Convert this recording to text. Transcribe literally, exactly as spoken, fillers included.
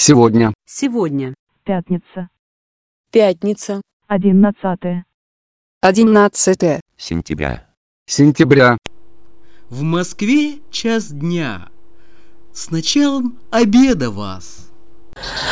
Сегодня. Сегодня. Пятница. Пятница. Одиннадцатое. Одиннадцатое. Сентября. Сентября. В Москве час дня. С началом обеда вас.